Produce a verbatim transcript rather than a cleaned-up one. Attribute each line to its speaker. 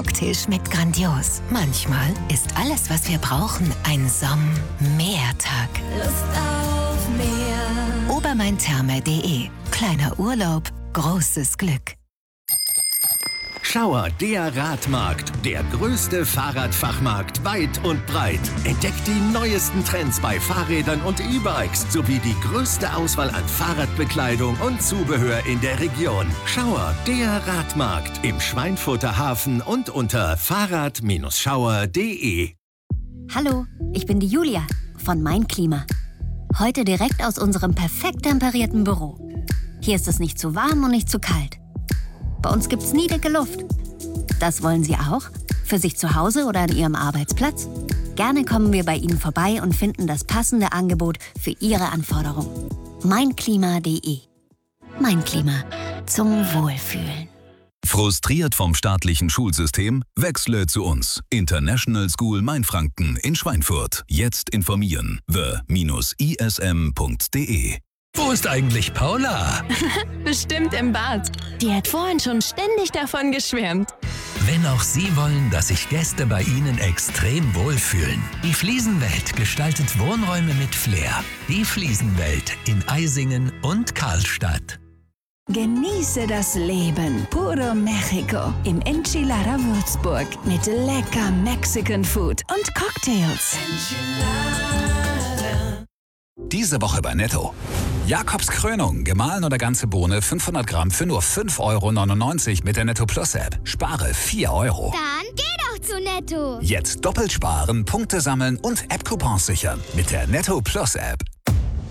Speaker 1: Cocktail schmeckt grandios. Manchmal ist alles, was wir brauchen, ein Somm-Mehrtag.
Speaker 2: Lust auf mehr.
Speaker 1: obermaintherme punkt de. Kleiner Urlaub, großes Glück.
Speaker 3: Schauer, der Radmarkt, der größte Fahrradfachmarkt weit und breit. Entdeckt die neuesten Trends bei Fahrrädern und E-Bikes sowie die größte Auswahl an Fahrradbekleidung und Zubehör in der Region. Schauer, der Radmarkt im Schweinfurter Hafen und unter fahrrad Schauer punkt de.
Speaker 4: Hallo, ich bin die Julia von Mein Klima. Heute direkt aus unserem perfekt temperierten Büro. Hier ist es nicht zu warm und nicht zu kalt. Bei uns gibt's nie dicke Luft. Das wollen Sie auch? Für sich zu Hause oder an Ihrem Arbeitsplatz? Gerne kommen wir bei Ihnen vorbei und finden das passende Angebot für Ihre Anforderungen. mein klima punkt de. Mein Klima. Zum Wohlfühlen.
Speaker 5: Frustriert vom staatlichen Schulsystem? Wechsle zu uns. International School Mainfranken in Schweinfurt. Jetzt informieren. the I S M punkt de.
Speaker 6: Wo ist eigentlich Paula?
Speaker 7: Bestimmt im Bad. Die hat vorhin schon ständig davon geschwärmt.
Speaker 6: Wenn auch Sie wollen, dass sich Gäste bei Ihnen extrem wohlfühlen. Die Fliesenwelt gestaltet Wohnräume mit Flair. Die Fliesenwelt in Eisingen und Karlstadt.
Speaker 2: Genieße das Leben. Puro Mexico im Enchilada Würzburg mit lecker Mexican Food und Cocktails.
Speaker 8: Diese Woche bei Netto. Jakobs Krönung, gemahlen oder ganze Bohne, fünfhundert Gramm für nur fünf Euro neunundneunzig mit der Netto Plus App. Spare vier Euro.
Speaker 9: Dann geh doch zu Netto.
Speaker 8: Jetzt doppelt sparen, Punkte sammeln und App-Coupons sichern mit der Netto Plus App.